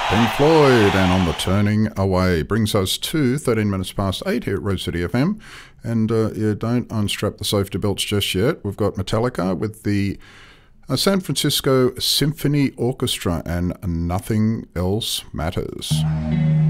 Pink Floyd and On the Turning Away brings us to 13 minutes past 8 here at Rose City FM. And don't unstrap the safety belts just yet. We've got Metallica with the San Francisco Symphony Orchestra and Nothing Else Matters.